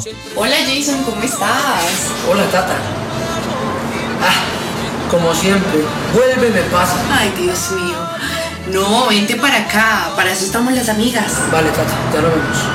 Hola Jason, ¿cómo estás? Hola, Tata. Como siempre, vuelve y me pasa. Ay, Dios mío. No, vente para acá, para eso estamos las amigas. Vale, Tata, ya nos vemos.